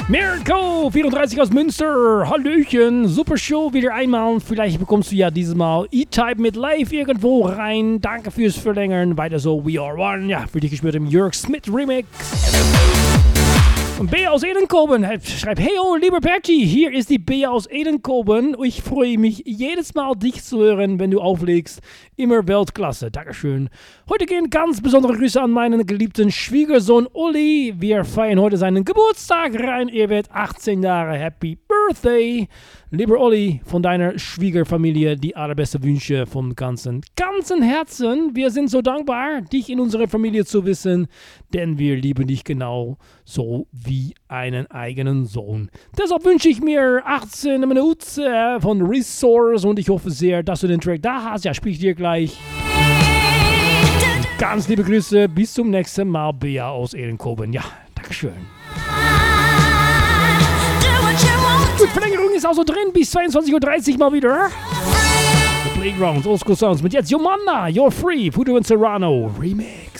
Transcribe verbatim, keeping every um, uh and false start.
Mirko, vierunddreißig aus Münster. Hallöchen, super Show wieder einmal. Vielleicht bekommst du ja dieses Mal E-Type mit live irgendwo rein. Danke fürs Verlängern. Weiter so, We Are One. Ja, für dich gespielt im Jörg Smith Remix. Und B aus Edenkoben schreibt, hey oh, lieber Perchi, hier ist die B aus Edenkoben. Ich freue mich jedes Mal, dich zu hören, wenn du auflegst. Immer Weltklasse. Dankeschön. Heute gehen ganz besondere Grüße an meinen geliebten Schwiegersohn Uli. Wir feiern heute seinen Geburtstag rein. Er wird achtzehn Jahre. Happy Birthday. Lieber Uli, von deiner Schwiegerfamilie die allerbeste Wünsche vom ganzen, ganzen Herzen. Wir sind so dankbar, dich in unserer Familie zu wissen, denn wir lieben dich genau so wie einen eigenen Sohn. Deshalb wünsche ich mir achtzehn Minuten von Resource und ich hoffe sehr, dass du den Track da hast. Ja, spiel ich dir gleich. Ganz liebe Grüße, bis zum nächsten Mal, Bea aus Ehrenkoben. Ja, Dankeschön. Gut, Verlängerung ist also drin, bis zweiundzwanzig Uhr dreißig mal wieder. The Playgrounds, Oldschool Sounds mit jetzt Yomanda, You're Free, Fudo und Serrano, Remix.